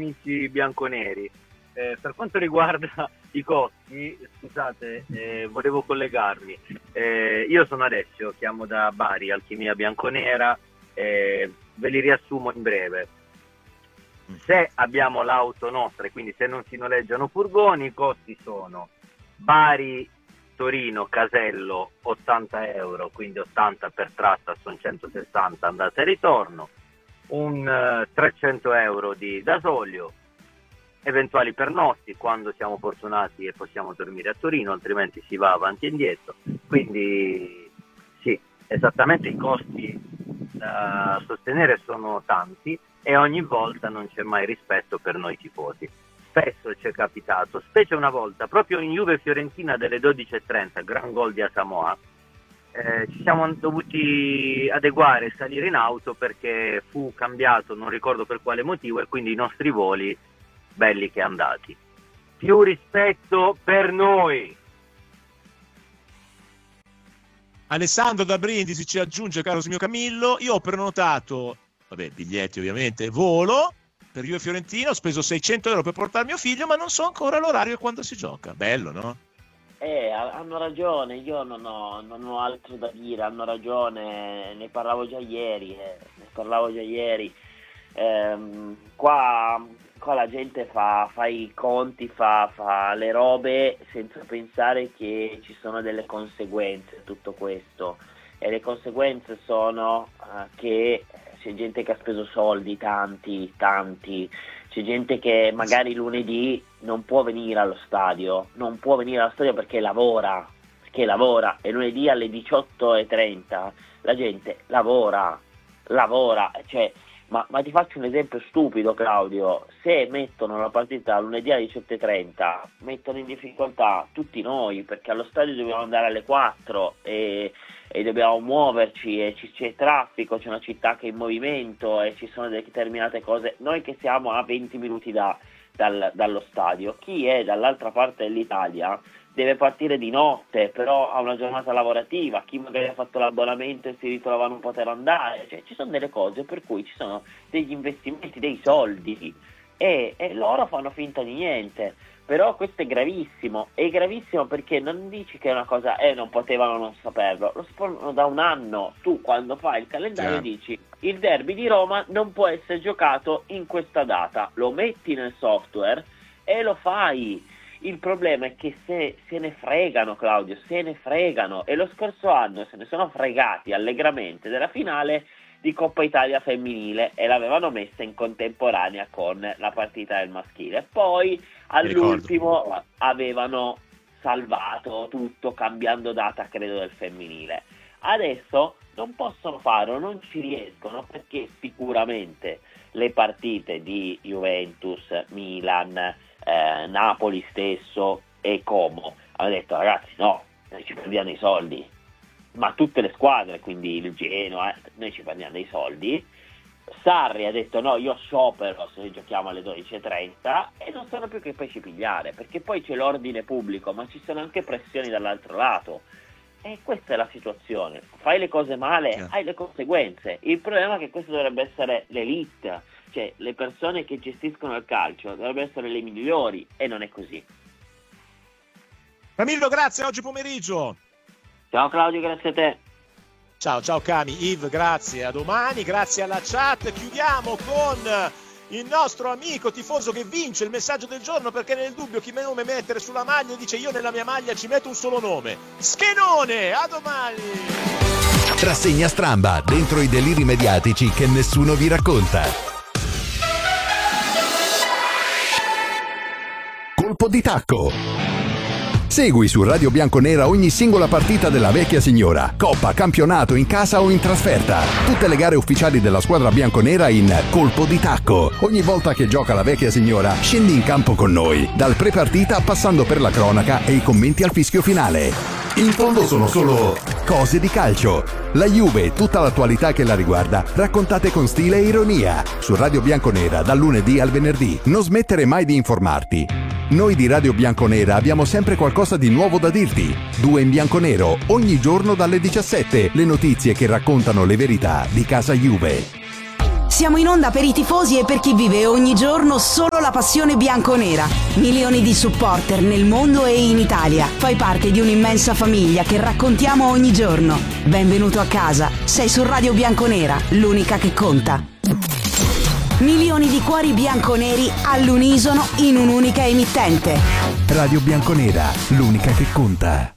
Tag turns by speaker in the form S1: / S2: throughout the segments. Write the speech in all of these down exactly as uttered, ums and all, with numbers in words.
S1: amici bianconeri. Eh, per quanto riguarda i costi, scusate, eh, volevo collegarmi. Eh, io sono Alessio, chiamo da Bari, Alchimia Bianconera, eh, ve li riassumo in breve. Se abbiamo l'auto nostra e quindi se non si noleggiano furgoni, i costi sono Bari, Torino, Casello ottanta euro, quindi ottanta per tratta, sono centosessanta andata e ritorno, un uh, trecento euro di gasolio, eventuali pernotti quando siamo fortunati e possiamo dormire a Torino, altrimenti si va avanti e indietro. Quindi sì, esattamente i costi da sostenere sono tanti e ogni volta non c'è mai rispetto per noi tifosi. Spesso ci è capitato, specie una volta, proprio in Juve-Fiorentina delle dodici e trenta, gran gol di Asamoah, eh, ci siamo dovuti adeguare e salire in auto perché fu cambiato, non ricordo per quale motivo, e quindi i nostri voli belli che andati. Più rispetto per noi.
S2: Alessandro da Brindisi ci aggiunge, caro mio Camillo, io ho prenotato, vabbè, biglietti ovviamente, volo per Juve Fiorentina, ho speso seicento euro per portare mio figlio, ma non so ancora l'orario e quando si gioca. Bello, no?
S3: Eh, hanno ragione, io non ho, non ho altro da dire, hanno ragione, ne parlavo già ieri, eh, ne parlavo già ieri. Ehm, qua, qua la gente fa, fa i conti, fa, fa le robe senza pensare che ci sono delle conseguenze a tutto questo, e le conseguenze sono uh, che c'è gente che ha speso soldi, tanti, tanti, c'è gente che magari lunedì non può venire allo stadio, non può venire allo stadio perché lavora, perché lavora, e lunedì alle diciotto e trenta la gente lavora, lavora, cioè, ma, ma ti faccio un esempio stupido, Claudio, se mettono la partita lunedì alle diciotto e trenta, mettono in difficoltà tutti noi, perché allo stadio dobbiamo andare alle quattro e... e dobbiamo muoverci e ci, c'è traffico, c'è una città che è in movimento e ci sono determinate cose. Noi che siamo a venti minuti da, dal, dallo stadio, chi è dall'altra parte dell'Italia deve partire di notte, però ha una giornata lavorativa, chi magari ha fatto l'abbonamento e si ritrova a non poter andare, cioè ci sono delle cose per cui ci sono degli investimenti, dei soldi, e, e loro fanno finta di niente. Però questo è gravissimo, è gravissimo perché non dici che è una cosa, eh non potevano non saperlo, lo sanno da un anno. Tu quando fai il calendario
S2: Chiaro.
S3: dici il derby di Roma non può essere giocato in questa data, lo metti nel software e lo fai. Il problema è che se, se ne fregano, Claudio, se ne fregano, e lo scorso anno se ne sono fregati allegramente della finale di Coppa Italia femminile e l'avevano messa in contemporanea con la partita del maschile. Poi all'ultimo avevano salvato tutto cambiando data, credo, del femminile. Adesso non possono farlo, non ci riescono, perché sicuramente le partite di Juventus, Milan, eh, Napoli stesso e Como hanno detto ragazzi no, noi ci prendiamo i soldi, ma tutte le squadre, quindi il Genoa, noi ci prendiamo dei soldi. Sarri ha detto no, io sciopero se noi giochiamo alle dodici e trenta, e non sanno più che pesci pigliare, perché poi c'è l'ordine pubblico, ma ci sono anche pressioni dall'altro lato, e questa è la situazione. Fai le cose male, yeah. hai le conseguenze. Il problema è che questo dovrebbe essere l'elite, cioè le persone che gestiscono il calcio dovrebbero essere le migliori, e non è così.
S2: Camillo, grazie, oggi pomeriggio.
S3: Ciao Claudio, grazie a te.
S2: Ciao, ciao Cami, Yves, grazie, a domani, grazie alla chat. Chiudiamo con il nostro amico tifoso che vince il messaggio del giorno, perché nel dubbio chi nome mettere sulla maglia dice io nella mia maglia ci metto un solo nome, Schenone. A domani.
S4: Rassegna Stramba, dentro i deliri mediatici che nessuno vi racconta. Colpo di tacco. Segui su Radio Bianconera ogni singola partita della vecchia signora, coppa, campionato, in casa o in trasferta. Tutte le gare ufficiali della squadra bianconera in Colpo di Tacco. Ogni volta che gioca la vecchia signora, scendi in campo con noi, dal pre-partita passando per la cronaca e i commenti al fischio finale. In fondo sono solo cose di calcio. La Juve e tutta l'attualità che la riguarda, raccontate con stile e ironia. Su Radio Bianconera, dal lunedì al venerdì. Non smettere mai di informarti. Noi di Radio Bianconera abbiamo sempre qualcosa di nuovo da dirti. Due in bianconero, ogni giorno dalle diciassette. Le notizie che raccontano le verità di casa Juve.
S5: Siamo in onda per i tifosi e per chi vive ogni giorno solo la passione bianconera. Milioni di supporter nel mondo e in Italia. Fai parte di un'immensa famiglia che raccontiamo ogni giorno. Benvenuto a casa. Sei su Radio Bianconera, l'unica che conta. Milioni di cuori bianconeri all'unisono in un'unica emittente.
S4: Radio Bianconera, l'unica che conta.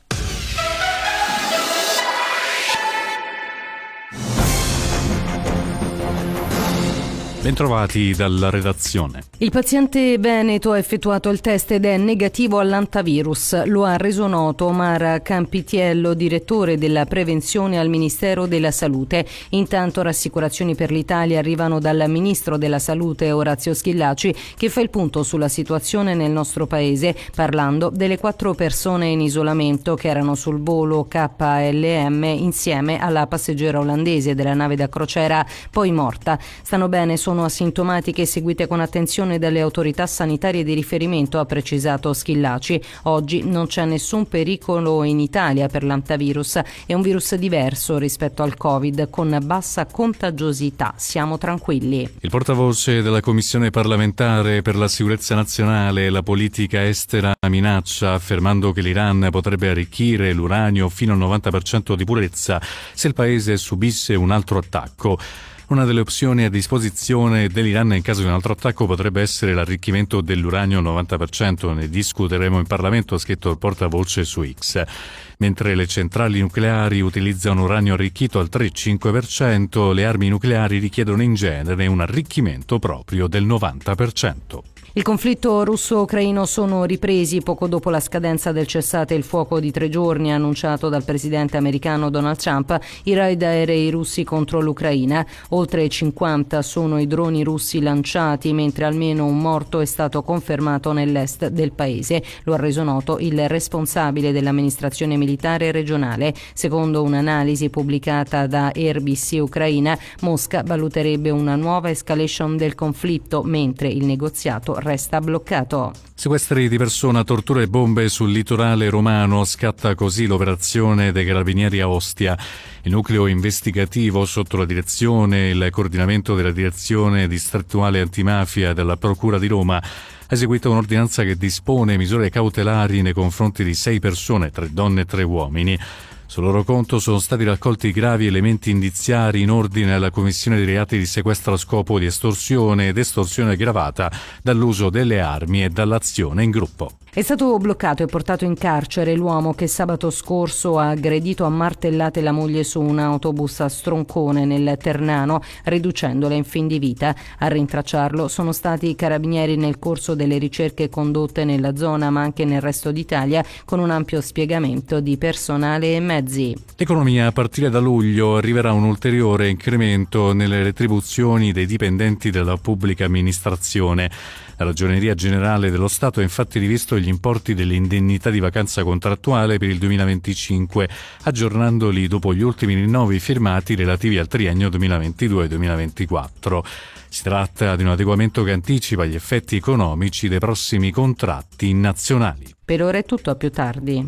S6: Bentrovati dalla redazione.
S7: Il paziente veneto ha effettuato il test ed è negativo all'antavirus. Lo ha reso noto Omar Campitiello, direttore della prevenzione al Ministero della Salute. Intanto rassicurazioni per l'Italia arrivano dal Ministro della Salute Orazio Schillaci, che fa il punto sulla situazione nel nostro paese, parlando delle quattro persone in isolamento che erano sul volo K L M insieme alla passeggera olandese della nave da crociera, poi morta. Stanno bene, sono Sono asintomatiche e seguite con attenzione dalle autorità sanitarie di riferimento, ha precisato Schillaci. Oggi non c'è nessun pericolo in Italia per l'antavirus, è un virus diverso rispetto al Covid, con bassa contagiosità. Siamo tranquilli.
S6: Il portavoce della Commissione parlamentare per la sicurezza nazionale e la politica estera minaccia, affermando che l'Iran potrebbe arricchire l'uranio fino al novanta per cento di purezza se il paese subisse un altro attacco. Una delle opzioni a disposizione dell'Iran in caso di un altro attacco potrebbe essere l'arricchimento dell'uranio al novanta per cento. Ne discuteremo in Parlamento, ha scritto il portavoce su X. Mentre le centrali nucleari utilizzano uranio arricchito al tre virgola cinque per cento, le armi nucleari richiedono in genere un arricchimento proprio del novanta per cento.
S7: Il conflitto russo-ucraino sono ripresi poco dopo la scadenza del cessate il fuoco di tre giorni annunciato dal presidente americano Donald Trump, i raid aerei russi contro l'Ucraina. Oltre cinquanta sono i droni russi lanciati, mentre almeno un morto è stato confermato nell'est del paese. Lo ha reso noto il responsabile dell'amministrazione militare regionale. Secondo un'analisi pubblicata da R B C Ucraina, Mosca valuterebbe una nuova escalation del conflitto, mentre il negoziato resta bloccato.
S6: Sequestri di persona, tortura e bombe sul litorale romano. Scatta così l'operazione dei Carabinieri a Ostia. Il nucleo investigativo sotto la direzione e il coordinamento della direzione distrettuale antimafia della Procura di Roma ha eseguito un'ordinanza che dispone misure cautelari nei confronti di sei persone, tre donne e tre uomini. Sul loro conto sono stati raccolti gravi elementi indiziari in ordine alla commissione di reati di sequestro a scopo di estorsione ed estorsione aggravata dall'uso delle armi e dall'azione in gruppo.
S7: È stato bloccato e portato in carcere l'uomo che sabato scorso ha aggredito a martellate la moglie su un autobus a Stroncone nel Ternano, riducendola in fin di vita. A rintracciarlo sono stati i carabinieri nel corso delle ricerche condotte nella zona ma anche nel resto d'Italia, con un ampio spiegamento di personale e mezzi.
S6: L'economia a partire da luglio arriverà un ulteriore incremento nelle retribuzioni dei dipendenti della pubblica amministrazione. La Ragioneria Generale dello Stato ha infatti rivisto gli importi delle indennità di vacanza contrattuale per il duemilaventicinque, aggiornandoli dopo gli ultimi rinnovi firmati relativi al triennio duemilaventidue duemilaventiquattro. Si tratta di un adeguamento che anticipa gli effetti economici dei prossimi contratti nazionali.
S7: Per ora è tutto, a più tardi.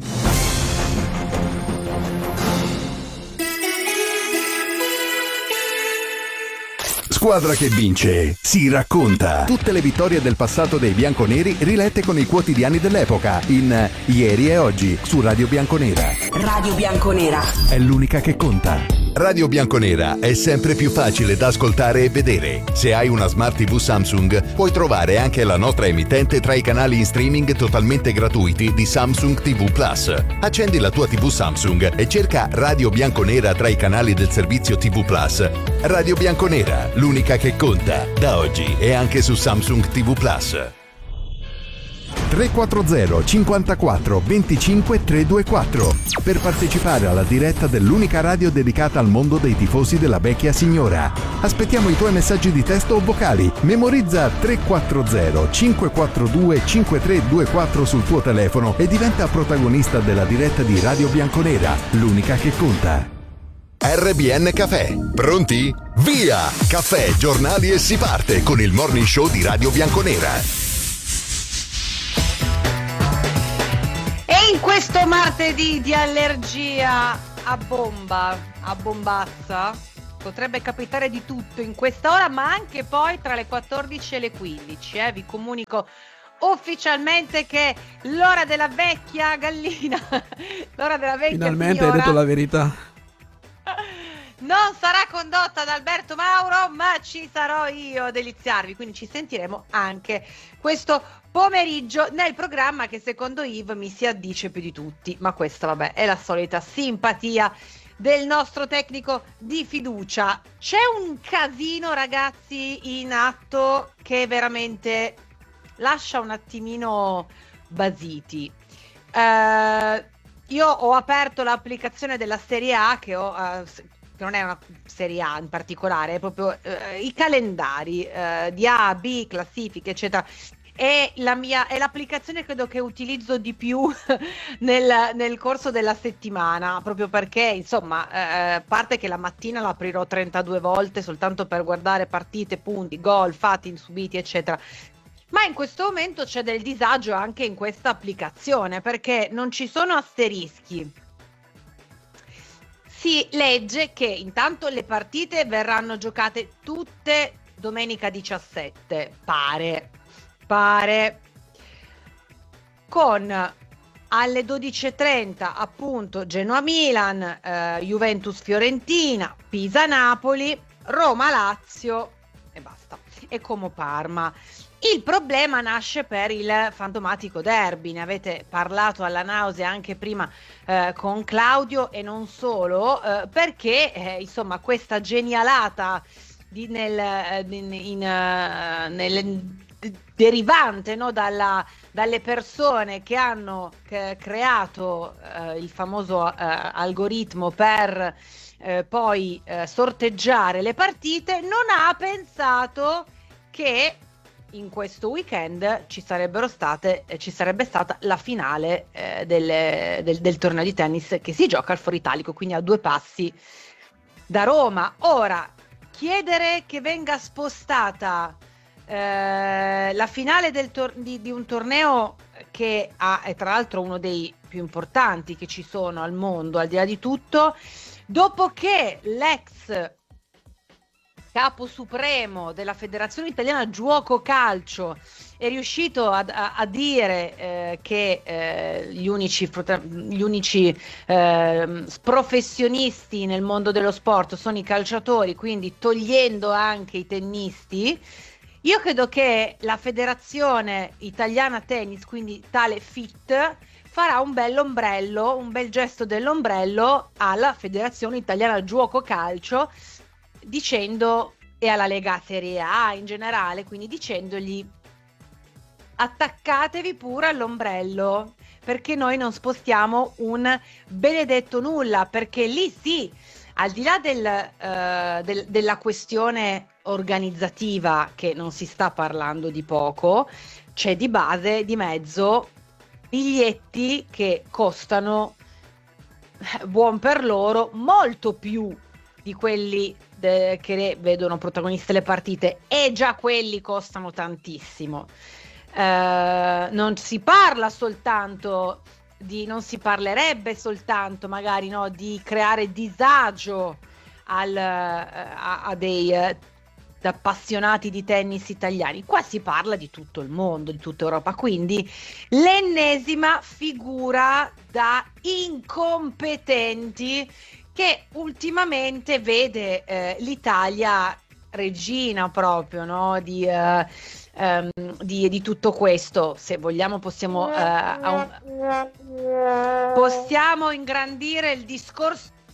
S4: Squadra che vince si racconta. Tutte le vittorie del passato dei bianconeri rilette con i quotidiani dell'epoca in Ieri e Oggi su Radio Bianconera.
S5: Radio Bianconera
S4: È l'unica che conta. Radio Bianconera è sempre più facile da ascoltare e vedere. Se hai una Smart tivù Samsung, puoi trovare anche la nostra emittente tra i canali in streaming totalmente gratuiti di Samsung tivù Plus. Accendi la tua tivù Samsung e cerca Radio Bianconera tra i canali del servizio tivù Plus. Radio Bianconera, l'unica che conta, da oggi e anche su Samsung tivù Plus. tre quattro zero cinquantaquattro venticinque trecentoventiquattro per partecipare alla diretta dell'unica radio dedicata al mondo dei tifosi della vecchia signora. Aspettiamo i tuoi messaggi di testo o vocali. Memorizza tre quattro zero cinque quattro due cinque tre due quattro sul tuo telefono e diventa protagonista della diretta di Radio Bianconera, l'unica che conta. R B N Caffè. Pronti? Via! Caffè, giornali e si parte con il morning show di Radio Bianconera.
S8: E in questo martedì di allergia a bomba, a bombazza, potrebbe capitare di tutto in questa ora, ma anche poi tra le quattordici e le quindici. Eh. Vi comunico ufficialmente che l'ora della vecchia gallina, l'ora della vecchia
S9: Finalmente
S8: signora,
S9: hai detto la verità.
S8: non sarà condotta da Alberto Mauro, ma ci sarò io a deliziarvi, quindi ci sentiremo anche questo pomeriggio nel programma che secondo Yves mi si addice più di tutti, ma questa vabbè è la solita simpatia del nostro tecnico di fiducia. C'è un casino, ragazzi, in atto che veramente lascia un attimino basiti. Eh, io ho aperto l'applicazione della Serie A che ho eh, che non è una Serie A in particolare, è proprio eh, i calendari eh, di A, B, classifiche, eccetera. È la mia, è l'applicazione credo che utilizzo di più nel, nel corso della settimana, proprio perché, insomma, eh, a parte che la mattina la aprirò trentadue volte soltanto per guardare partite, punti, gol, fatti, subiti, eccetera. Ma in questo momento c'è del disagio anche in questa applicazione, perché non ci sono asterischi. Si legge che intanto le partite verranno giocate tutte domenica diciassette, pare, pare, con alle dodici e trenta appunto Genoa-Milan, eh, Juventus-Fiorentina, Pisa-Napoli, Roma-Lazio e basta, e Como-Parma. Il problema nasce per il fantomatico derby, ne avete parlato alla nausea anche prima eh, con Claudio e non solo, eh, perché eh, insomma questa genialata di nel, in, in, uh, nel, derivante no, dalla, dalle persone che hanno che, creato eh, il famoso eh, algoritmo per eh, poi eh, sorteggiare le partite, non ha pensato che in questo weekend ci sarebbero state eh, ci sarebbe stata la finale eh, del, del, del torneo di tennis che si gioca al Foro Italico, quindi a due passi da Roma. Ora, chiedere che venga spostata eh, la finale del tor- di, di un torneo che ha, è tra l'altro uno dei più importanti che ci sono al mondo, al di là di tutto, dopo che l'ex capo supremo della Federazione Italiana Giuoco Calcio è riuscito a, a, a dire eh, che eh, gli unici, gli unici eh, professionisti nel mondo dello sport sono i calciatori, quindi togliendo anche i tennisti. Io credo che la Federazione Italiana Tennis, quindi tale F I T, farà un bel ombrello, un bel gesto dell'ombrello alla Federazione Italiana Giuoco Calcio, dicendo, e alla Lega Serie A in generale, quindi dicendogli: attaccatevi pure all'ombrello, perché noi non spostiamo un benedetto nulla, perché lì sì, al di là del, uh, del, della questione organizzativa, che non si sta parlando di poco, c'è di base, di mezzo, biglietti che costano, buon per loro, molto più di quelli de- che vedono protagoniste le partite, e già quelli costano tantissimo. Eh, non si parla soltanto di, non si parlerebbe soltanto magari no, di creare disagio al, a, a dei eh, appassionati di tennis italiani. Qua si parla di tutto il mondo, di tutta Europa, quindi l'ennesima figura da incompetenti che ultimamente vede eh, l'Italia regina proprio no? di, eh, um, di, di tutto questo. Se vogliamo possiamo, eh, un... possiamo ingrandire il discorso